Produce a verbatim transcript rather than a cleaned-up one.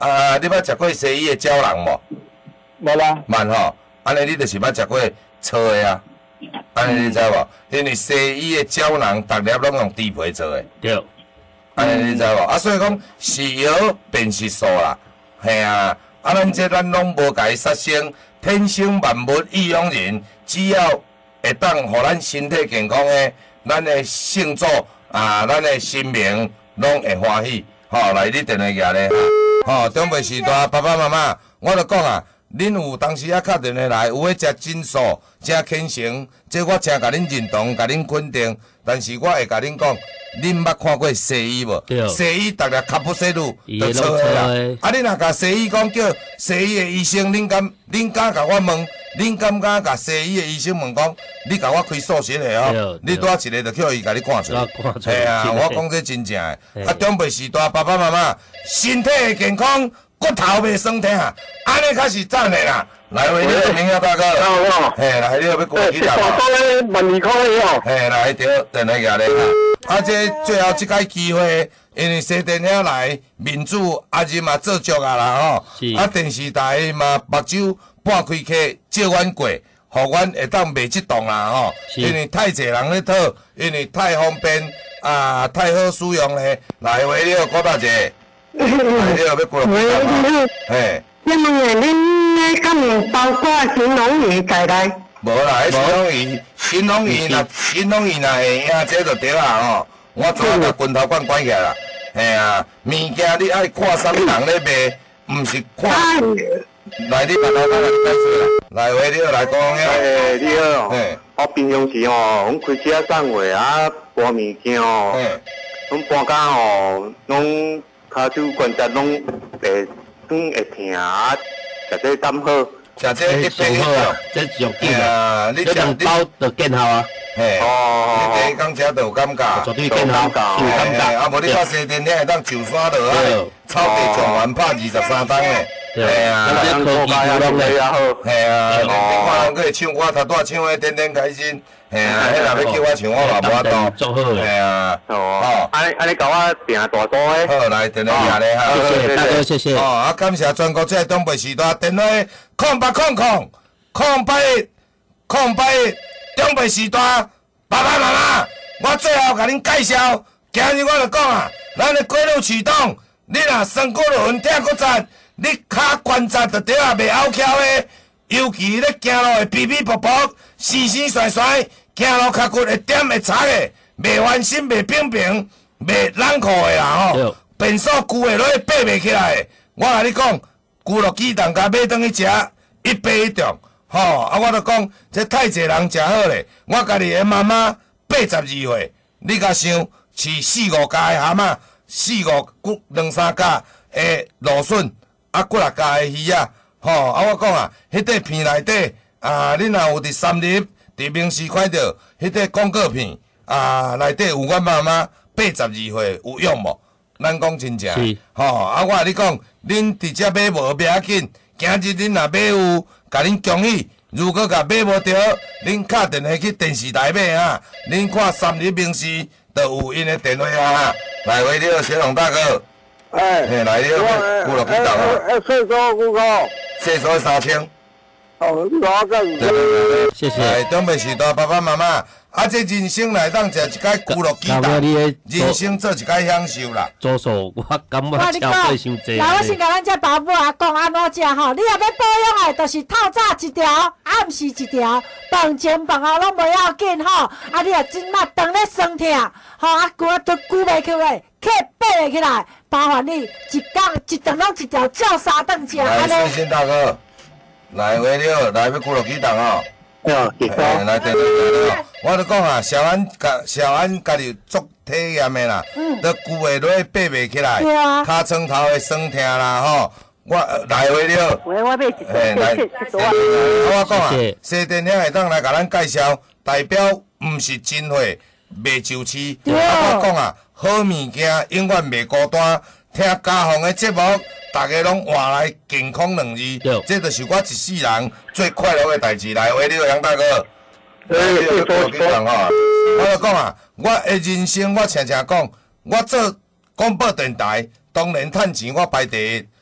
啊，你捌食过西医的胶囊无？ 无啦。 慢吼，安尼你就是捌食过粗的啊。安尼你知无？因为西医的胶囊逐粒拢用猪皮做的。 对。 安尼你知无？啊，所以讲是药便是素啦，嘿啊。啊，咱这咱拢无甲伊杀生，天生万物异养人，只要会当互咱身体健康的，咱的性作啊，咱的心命拢会欢喜。吼、哦，来你电话举咧哈，吼、哦，长辈时代爸爸妈妈，我著讲啊，恁有当时啊敲电话来，有咧食真素、真虔诚，这我真甲恁认同，甲恁肯定。但是我会甲恁讲，恁捌看过西医无？西医逐日卡布西鲁就错诶啦。啊，你若甲西医讲叫西医诶医生，恁敢恁敢甲我问？恁敢敢甲西医诶医生问讲？你甲我开素食诶哦？你拄啊一个就叫伊甲你看出来。系啊，我讲这真正诶。啊，长辈时代爸爸妈妈身体会健康，骨头袂酸痛啊，安尼才是赞诶啦。来，喂，你明耀大哥，嘿，来，你要要过几台嘛？ 万二块哦。 嘿，来，对，电话举咧哈。啊，这最后即个机会，因为西电遐来，民主阿日嘛做足啊啦吼。啊，电视台嘛目睭半开开，借阮过，互阮会当卖即栋啦吼。因为太侪人咧讨，因为太方便啊，太好使用咧。来，喂，你好，郭大姐。来，你好，要过几台嘛？嘿。 那么诶，恁咧敢有包括新农鱼在内？ 无啦，迄新农鱼，新农鱼若新农鱼若会影，这就对啦吼。我昨下甲拳头管关起来啦，嘿啊，物件你爱看啥物人咧卖，毋是看。来，你把头讲来解释啦。来，喂，你好，来讲遐。 诶，你好。嘿。我平常时吼，阮开车送货啊，搬物件吼，阮搬甲吼，拢骹手关节拢会。酸会疼啊，食这胆好， 食这一杯好， 这上紧啊！你这两包就见效啊。 嘿，哦，你第一工食就有感觉， 绝对见效，有感觉。 啊，无你看西电遐会当上山落啊，草地上完拍二十三档诶。嘿啊， 这科技拢咧好。嘿啊，你看人佫会唱歌，头拄唱诶天天开心。嘿啊，迄若要叫我唱，我嘛无法度。嘿啊， 哦，安尼安尼甲我订大组诶。 好，来电话下咧哈。 谢谢大哥，谢谢。 哦，啊，感谢全国这个东北时代电话空八空空空八空八东北时代爸爸妈妈，我最后甲恁介绍，今日我就讲啊，咱的过路启动，你若酸骨轮痛骨折，你骹关节就对啊袂拗翘的，尤其咧行路会皮皮薄薄、丝丝甩甩。行路脚骨会点会擦的，袂翻身、袂平平、袂冷酷的啦吼。变数旧的落去爬袂起来的。我甲你讲，旧落鸡蛋甲买转去食，一杯一中。吼、哦，啊，我著讲，这太侪人食好咧。我家己的妈妈八十二岁，你甲想饲四五家的蛤蟆，四五骨两三家的芦笋，啊，几六家的鱼啊。吼、哦，啊，我讲啊，迄块片内底啊，你若有伫三立。伫明市看到迄块广告片啊，内底有阮妈妈八十二岁有用无？咱讲真正，吼、哦、啊！我甲你讲，恁直接买无袂要紧，今日恁若买有，甲恁恭喜。如果甲买无着，恁敲电话去电视台买啊，恁看三立明视就有因的电话啊。来，喂，你好，小龙大哥。 哎。 嘿，来，你好，顾落几档啊？ 哎，岁数几高？ 岁数三千。 哦，我个谢谢。 来，东北时代爸爸妈妈，啊，这人生来当食一摆咕噜鸡蛋，人生做一摆享受啦。 左手我感觉超过伤济。 来，我先甲咱这爸母啊讲安怎食吼，你若要保养的，就是透早一条，暗时一条，饭前饭后拢袂要紧吼。啊，你若真嘛肠咧酸痛，吼啊，骨都鼓袂起来，气爬袂起来，麻烦你一工一顿拢一条照三顿食安尼。 来，信大哥。来，喂，你好，来要几落几档哦？ 哦，谢谢。 来，电话来我著讲啊，小安家小安家己做体验的啦，都旧的落去爬袂起来，骹床头会酸痛啦吼。我来，喂，你好。 喂，我买一嘿，来，我讲啊，西电遐会当来甲咱介绍，代表毋是真货，袂就市。啊，我讲啊，好物件永远袂孤单。听家访的节目。大家拢换来健康两字，这就是我一世人最快乐的代志。来，喂，你好，杨大哥。 哎，你好，你好。我就讲啊，我的人生我常常讲，我做广播电台，当然趁钱我排第一。